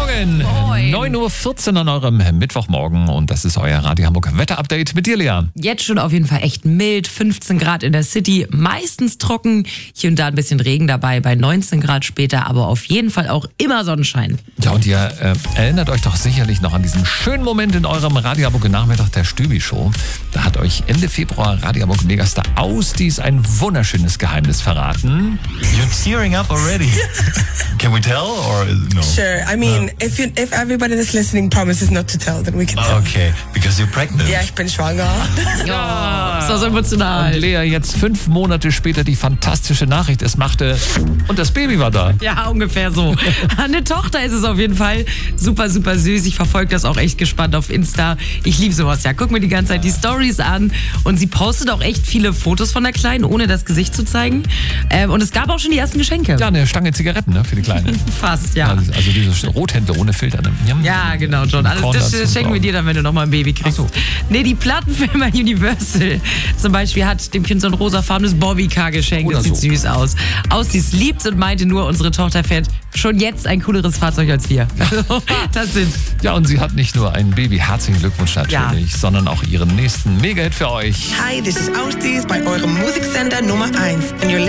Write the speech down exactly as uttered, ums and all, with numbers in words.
Morgen. Moin. neun Uhr vierzehn an eurem Mittwochmorgen und das ist euer Radio Hamburg Wetter-Update mit dir, Lea. Jetzt schon auf jeden Fall echt mild, fünfzehn Grad in der City, meistens trocken, hier und da ein bisschen Regen dabei, bei neunzehn Grad später, aber auf jeden Fall auch immer Sonnenschein. Ja, und ihr äh, erinnert euch doch sicherlich noch an diesen schönen Moment in eurem Radio Hamburg Nachmittag der Stübi-Show. Da hat euch Ende Februar Radio Hamburg Megastar Ausdies ein wunderschönes Geheimnis verraten. You're tearing up already. Can we tell or no? Sure. I mean, No. if you, if everybody that's listening promises not to tell, then we can tell. Okay, because you're pregnant. Ja, ich bin schwanger. Ja, so Und emotional. Lea, jetzt fünf Monate später die fantastische Nachricht, es machte und das Baby war da. Ja, ungefähr so. Eine Tochter ist es auf jeden Fall. Super, super süß. Ich verfolge das auch echt gespannt auf Insta. Ich liebe sowas, ja. Guck mir die ganze Zeit die Stories an. Und sie postet auch echt viele Fotos von der Kleinen, ohne das Gesicht zu zeigen. Ähm, und es gab auch schon die ersten Geschenke. Ja, eine Stange Zigaretten, ne, für die Kleine. Fast, ja. Also, also diese Rothände ohne Filter. Ne? Ja, genau, John. Alles, Korn das dazu, schenken wir dir dann, wenn du nochmal ein Baby kriegst. Ach so. Nee, die Plattenfirma Universal zum Beispiel hat dem Kind so ein rosafarbenes Bobbycar geschenkt. Oder Das sieht so. süß aus. Ausdies liebt und meinte nur, unsere Tochter fährt schon jetzt ein cooleres Fahrzeug als wir. Also, das sind. Ja, und sie hat nicht nur ein Baby, herzlichen Glückwunsch natürlich, sondern auch ihren nächsten Mega-Hit für euch. Hi, this is Ausdies bei eurem Musiksender Nummer eins. And you're